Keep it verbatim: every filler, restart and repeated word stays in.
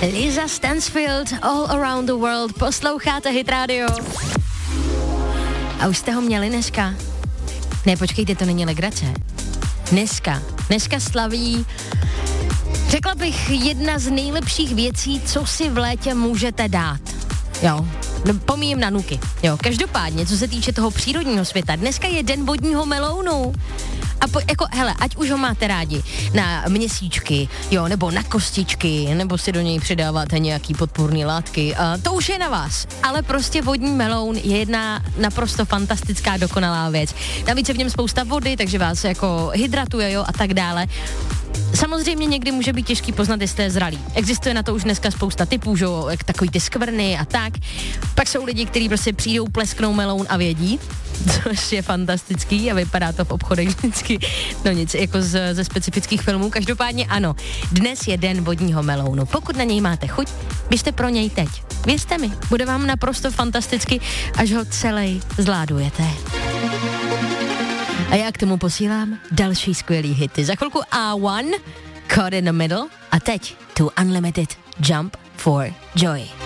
Lisa Stansfield, All Around the World, posloucháte Hit Radio. A už jste ho měli dneska? Ne, počkejte, to není legrace. Dneska, dneska slaví, řekla bych, jedna z nejlepších věcí, co si v létě můžete dát. Jo, pomíjím na nuky. Jo, každopádně, co se týče toho přírodního světa, dneska je den vodního melounu. A po, jako, hele, ať už ho máte rádi na měsíčky, jo, nebo na kostičky, nebo si do něj přidáváte nějaký podpůrný látky, a to už je na vás. Ale prostě vodní meloun je jedna naprosto fantastická, dokonalá věc. Navíc je v něm spousta vody, takže vás jako hydratuje, jo, a tak dále. Samozřejmě někdy může být těžký poznat, jestli je zralý. Existuje na to už dneska spousta typů, že jo, jak takový ty skvrny a tak. Pak jsou lidi, kteří prostě přijdou, plesknou meloun a vědí, což je fantastický a vypadá to v obchodech vždycky, no nic, jako z, ze specifických filmů. Každopádně ano, dnes je den vodního melounu. Pokud na něj máte chuť, běžte pro něj teď. Věřte mi, bude vám naprosto fantasticky, až ho celý zládujete. A já k tomu posílám další skvělý hity. Za chvilku A jedna, Caught in the Middle a teď To Unlimited, Jump for Joy.